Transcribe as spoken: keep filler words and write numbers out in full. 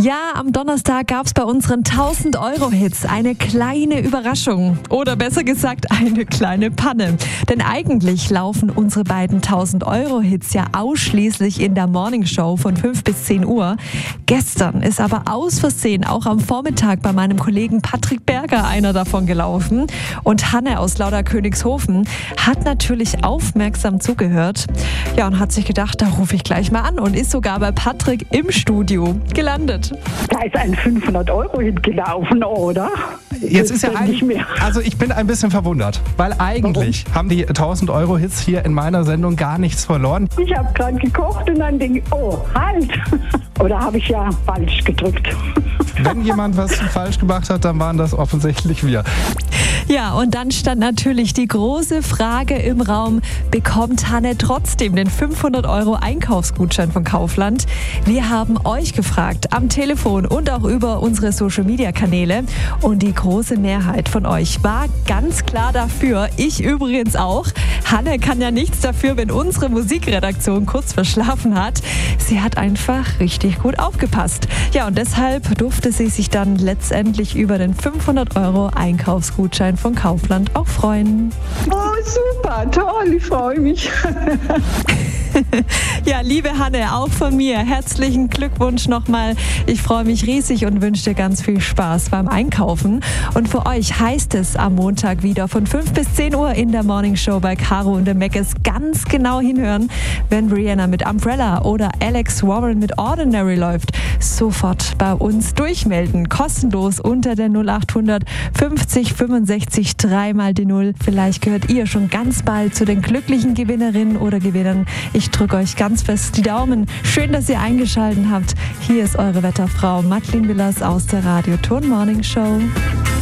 Ja, am Donnerstag gab es bei unseren tausend-Euro-Hits eine kleine Überraschung. Oder besser gesagt, eine kleine Panne. Denn eigentlich laufen unsere beiden tausend-Euro-Hits ja ausschließlich in der Morningshow von fünf bis zehn Uhr. Gestern ist aber aus Versehen auch am Vormittag bei meinem Kollegen Patrick Berger einer davon gelaufen. Und Hanne aus Lauderkönigshofen hat natürlich aufmerksam zugehört. Ja, und hat sich gedacht, da rufe ich gleich mal an und ist sogar bei Patrick im Studio gelandet. Da ist ein fünfhundert-Euro-Hit gelaufen, oder? Jetzt ist ja ein, nicht mehr. also ich bin ein bisschen verwundert, weil eigentlich Warum? haben die tausend-Euro-Hits hier in meiner Sendung gar nichts verloren. Ich habe gerade gekocht und dann denke ich, oh, halt! Oder habe ich ja falsch gedrückt? Wenn jemand was falsch gemacht hat, dann waren das offensichtlich wir. Ja, und dann stand natürlich die große Frage im Raum, bekommt Hanne trotzdem den fünfhundert Euro Einkaufsgutschein von Kaufland? Wir haben euch gefragt, am Telefon und auch über unsere Social-Media-Kanäle. Und die große Mehrheit von euch war ganz klar dafür. Ich übrigens auch. Hanne kann ja nichts dafür, wenn unsere Musikredaktion kurz verschlafen hat. Sie hat einfach richtig gut aufgepasst. Ja, und deshalb durfte sie sich dann letztendlich über den fünfhundert Euro Einkaufsgutschein von Kaufland auch freuen. Oh, super, toll, ich freue mich. Ja, liebe Hanne, auch von mir herzlichen Glückwunsch nochmal. Ich freue mich riesig und wünsche dir ganz viel Spaß beim Einkaufen. Und für euch heißt es am Montag wieder von fünf bis zehn Uhr in der Morning Show bei Caro und der Meckes ganz genau hinhören, wenn Rihanna mit Umbrella oder Alex Warren mit Ordinary läuft. Sofort bei uns durchmelden, kostenlos unter der null acht hundert fünfzig fünfundsechzig dreimal die Null. Vielleicht gehört ihr schon ganz bald zu den glücklichen Gewinnerinnen oder Gewinnern. Ich drücke euch ganz fest die Daumen. Schön, dass ihr eingeschaltet habt. Hier ist eure Wetterfrau Madeleine Willers aus der Radio Ton Morning Show.